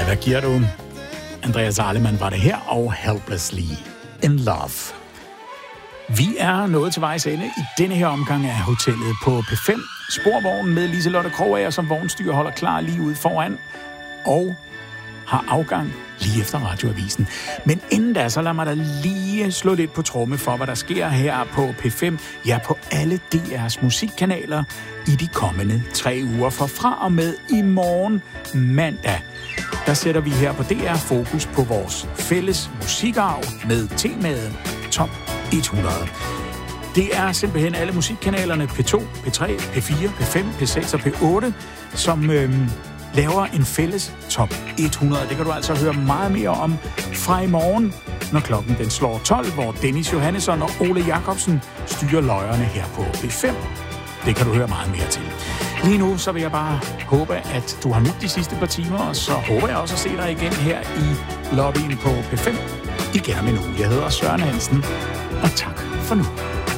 hvad giver du? Andreas Ahlemann var det her, og Helplessly in Love. Vi er nået til vejs ende i denne her omgang af hotellet på P5. Sporvognen med Liselotte Krogager som vognstyr holder klar lige ude foran, og har afgang lige efter radioavisen. Men inden da, så lad mig da lige slå lidt på tromme for, hvad der sker her på P5, ja, på alle DR's musikkanaler i de kommende 3 uger. For fra og med i morgen mandag, der sætter vi her på DR fokus på vores fælles musikarv med temaet Top 100. Det er simpelthen alle musikkanalerne P2, P3, P4, P5, P6 og P8, som laver en fælles Top 100. Det kan du altså høre meget mere om fra i morgen, når klokken den slår 12, hvor Dennis Johannesson og Ole Jacobsen styrer løjerne her på P5. Det kan du høre meget mere til. Lige nu så vil jeg bare håbe, at du har nydt de sidste par timer, og så håber jeg også at se dig igen her i lobbyen på P5 igen om en uge. Jeg hedder Søren Hansen, og tak for nu.